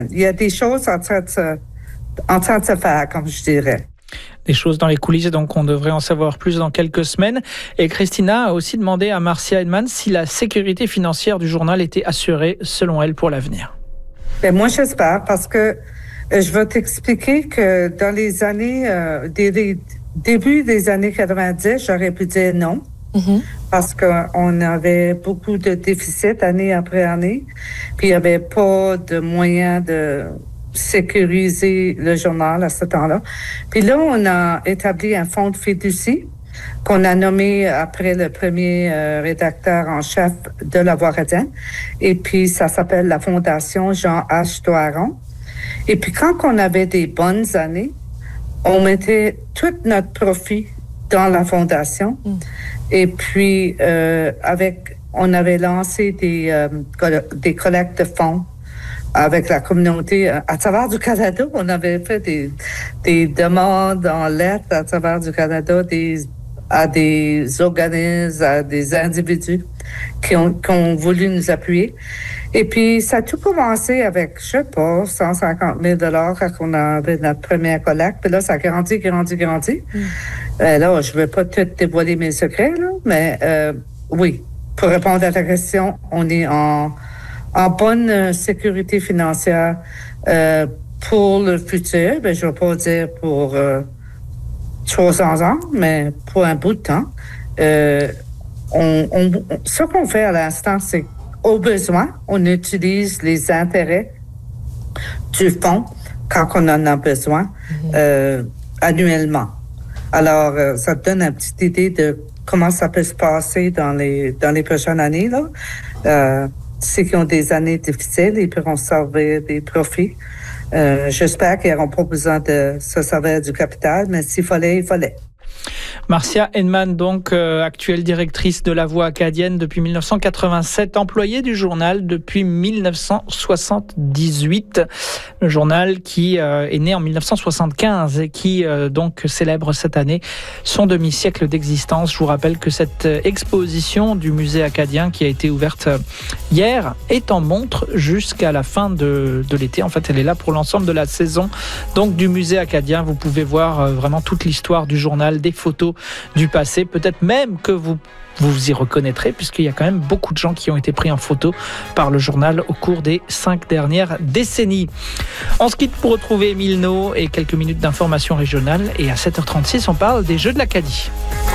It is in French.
Il y a des choses en train de se faire, comme je dirais. Des choses dans les coulisses, donc on devrait en savoir plus dans quelques semaines. Et Christina a aussi demandé à Marcia Edman si la sécurité financière du journal était assurée, selon elle, pour l'avenir. Ben moi, j'espère, parce que je vais t'expliquer que dans les années, début des années 90, j'aurais pu dire non, parce qu'on avait beaucoup de déficits année après année, puis il n'y avait pas de moyens de sécuriser le journal à ce temps-là. Puis là, on a établi un fonds de fiducie qu'on a nommé après le premier rédacteur en chef de La Voix acadienne. Et puis, ça s'appelle la Fondation Jean H. Doiron. Et puis, quand on avait des bonnes années, on mettait tout notre profit dans la fondation. Et puis, on avait lancé des collectes de fonds avec la communauté à travers du Canada. On avait fait des demandes en lettres à travers du Canada à des organismes, à des individus qui ont voulu nous appuyer. Et puis, ça a tout commencé avec, je sais pas, 150 000 $ quand on avait notre première collecte. Puis là, ça a grandi. Là, je ne vais pas tout dévoiler mes secrets, là, mais oui, pour répondre à ta question, on est en bonne sécurité financière pour le futur. Ben, je ne vais pas dire pour 300 ans, mais pour un bout de temps. Ce qu'on fait à l'instant, c'est au besoin, on utilise les intérêts du fonds quand on en a besoin annuellement. Alors, ça te donne une petite idée de comment ça peut se passer dans les prochaines années, là. Ceux qui ont des années difficiles, ils pourront servir des profits. J'espère qu'ils n'auront pas besoin de se servir du capital, mais s'il fallait, il fallait. Marcia Edman, donc actuelle directrice de La Voix acadienne depuis 1987, employée du journal depuis 1978. Le journal qui est né en 1975 et qui donc célèbre cette année son demi-siècle d'existence. Je vous rappelle que cette exposition du musée acadien qui a été ouverte hier est en montre jusqu'à la fin de l'été. En fait, elle est là pour l'ensemble de la saison donc du musée acadien. Vous pouvez voir vraiment toute l'histoire du journal, des photos du passé, peut-être même que vous y reconnaîtrez, puisqu'il y a quand même beaucoup de gens qui ont été pris en photo par le journal au cours des 5 dernières décennies. On se quitte pour retrouver Émile No et quelques minutes d'information régionale, et à 7h36 on parle des Jeux de l'Acadie.